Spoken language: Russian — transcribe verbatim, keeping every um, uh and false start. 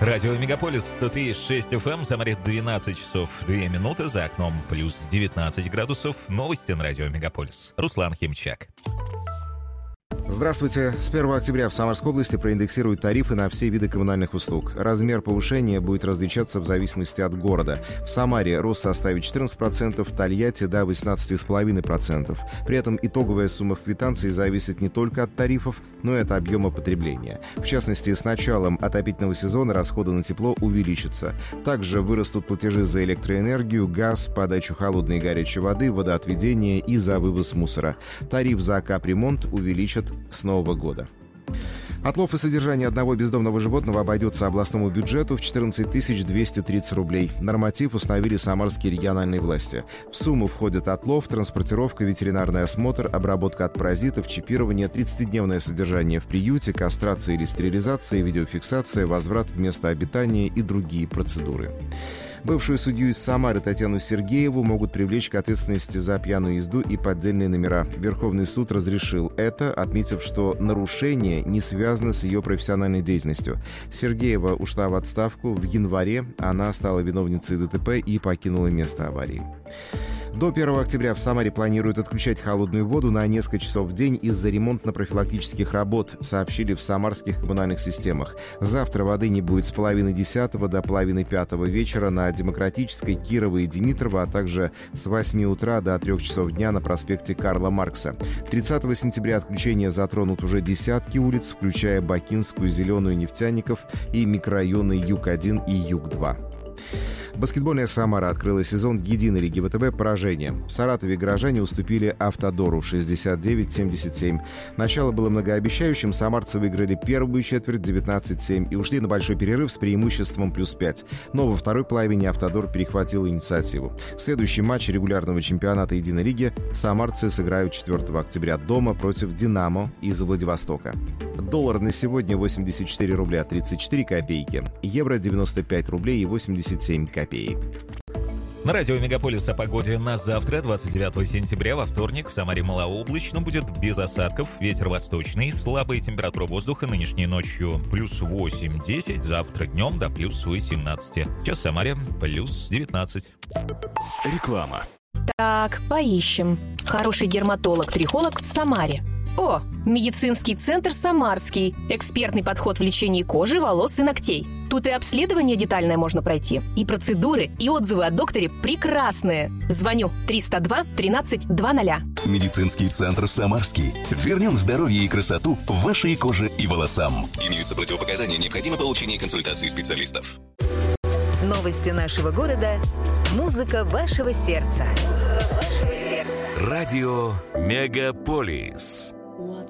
Радио Мегаполис сто три и шесть эф эм, Самаре двенадцать часов две минуты, за окном плюс девятнадцать градусов. Новости на Радио Мегаполис. Руслан Химчак. Здравствуйте. С первого октября в Самарской области проиндексируют тарифы на все виды коммунальных услуг. Размер повышения будет различаться в зависимости от города. В Самаре рост составит четырнадцать процентов, в Тольятти до восемнадцать целых пять десятых процента. При этом итоговая сумма в квитанции зависит не только от тарифов, но и от объема потребления. В частности, с началом отопительного сезона расходы на тепло увеличатся. Также вырастут платежи за электроэнергию, газ, подачу холодной и горячей воды, водоотведение и за вывоз мусора. Тариф за капремонт увеличат с нового года. Отлов и содержание одного бездомного животного обойдется областному бюджету в четырнадцать тысяч двести тридцать рублей. Норматив установили самарские региональные власти. В сумму входят отлов, транспортировка, ветеринарный осмотр, обработка от паразитов, чипирование, тридцатидневное содержание в приюте, кастрация или стерилизация, видеофиксация, возврат в место обитания и другие процедуры. Бывшую судью из Самары Татьяну Сергееву могут привлечь к ответственности за пьяную езду и поддельные номера. Верховный суд разрешил это, отметив, что нарушение не связано с ее профессиональной деятельностью. Сергеева ушла в отставку в январе. Она стала виновницей ДТП и покинула место аварии. До первого октября в Самаре планируют отключать холодную воду на несколько часов в день из-за ремонтно-профилактических работ, сообщили в самарских коммунальных системах. Завтра воды не будет с половины десятого до половины пятого вечера на Демократической, Кирова и Димитрова, а также с восьми утра до трех часов дня на проспекте Карла Маркса. тридцатого сентября отключение затронут уже десятки улиц, включая Бакинскую, Зеленую, Нефтяников и микрорайоны Юг один и Юг два. Баскетбольная Самара открыла сезон единой лиги ВТБ поражением. В Саратове горожане уступили Автодору шестьдесят девять семьдесят семь. Начало было многообещающим. Самарцы выиграли первую четверть девятнадцать семь и ушли на большой перерыв с преимуществом плюс пять. Но во второй половине Автодор перехватил инициативу. Следующий матч регулярного чемпионата единой лиги самарцы сыграют четвёртого октября дома против «Динамо» из Владивостока. Доллар на сегодня восемьдесят четыре рубля тридцать четыре копейки. Евро девяносто пять рублей и восемьдесят семь копеек. На радио Мегаполис о погоде на завтра, двадцать девятого сентября, во вторник. В Самаре малооблачно, будет без осадков, ветер восточный, слабая температура воздуха нынешней ночью плюс восемь-десять, завтра днем до плюс восемнадцать. Сейчас в Самаре плюс девятнадцать. Реклама. Так, поищем. Хороший дерматолог-трихолог в Самаре. О, медицинский центр «Самарский». Экспертный подход в лечении кожи, волос и ногтей. Тут и обследование детальное можно пройти, и процедуры, и отзывы о докторе прекрасные. Звоню триста два тринадцать двадцать. Медицинский центр «Самарский». Вернем здоровье и красоту вашей коже и волосам. Имеются противопоказания, необходимо получение консультации специалистов. Новости нашего города. Музыка вашего сердца. Музыка вашего сердца. Радио Мегаполис. What